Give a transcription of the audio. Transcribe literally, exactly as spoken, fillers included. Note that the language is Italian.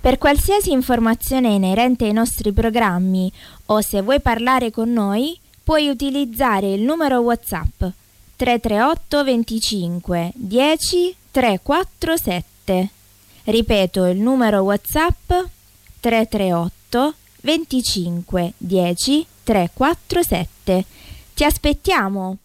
Per qualsiasi informazione inerente ai nostri programmi o se vuoi parlare con noi, puoi utilizzare il numero WhatsApp tre tre otto venticinque dieci trecentoquarantasette. Ripeto il numero WhatsApp tre tre otto venticinque dieci trecentoquarantasette. Ti aspettiamo!